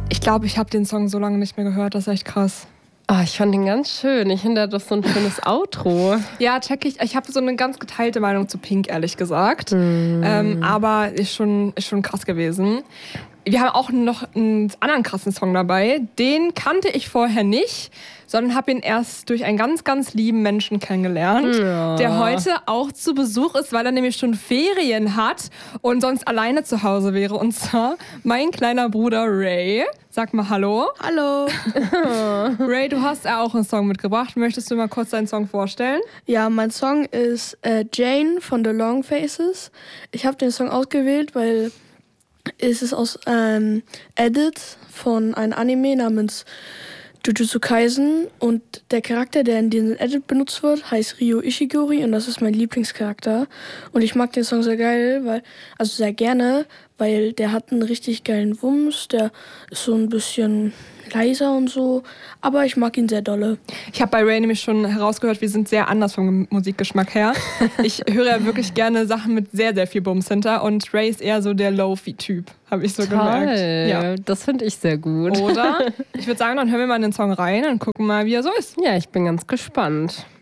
Ich glaube, ich habe den Song so lange nicht mehr gehört, das ist echt krass. Ah, ich fand den ganz schön. Ich finde, das ist so ein schönes Outro. Ja, check ich. Ich habe so eine ganz geteilte Meinung zu Pink, ehrlich gesagt. Aber ist schon krass gewesen. Wir haben auch noch einen anderen krassen Song dabei. Den kannte ich vorher nicht, sondern habe ihn erst durch einen ganz, ganz lieben Menschen kennengelernt, der heute auch zu Besuch ist, weil er nämlich schon Ferien hat und sonst alleine zu Hause wäre. Und zwar mein kleiner Bruder Ray. Sag mal Hallo. Hallo. Ray, du hast ja auch einen Song mitgebracht. Möchtest du mal kurz deinen Song vorstellen? Ja, mein Song ist Jane von The Long Faces. Ich habe den Song ausgewählt, weil es ist aus Edit von einem Anime namens Jujutsu Kaisen und der Charakter, der in diesem Edit benutzt wird, heißt Ryo Ishigori und das ist mein Lieblingscharakter. Und ich mag den Song sehr geil, sehr gerne, weil der hat einen richtig geilen Wumms, der ist so ein bisschen leiser und so, aber ich mag ihn sehr dolle. Ich habe bei Ray nämlich schon herausgehört, wir sind sehr anders vom Musikgeschmack her. Ich höre ja wirklich gerne Sachen mit sehr, sehr viel Bums hinter und Ray ist eher so der Lo-Fi-Typ, habe ich so gemerkt. Ja. Das finde ich sehr gut. Oder? Ich würde sagen, dann hören wir mal in den Song rein und gucken mal, wie er so ist. Ja, ich bin ganz gespannt.